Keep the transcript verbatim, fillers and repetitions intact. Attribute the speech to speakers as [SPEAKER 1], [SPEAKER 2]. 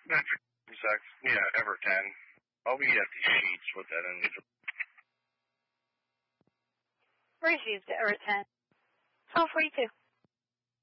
[SPEAKER 1] Sex. Yeah, ever ten. I'll be at these sheets with that in.
[SPEAKER 2] Received, ever ten. twelve forty-two.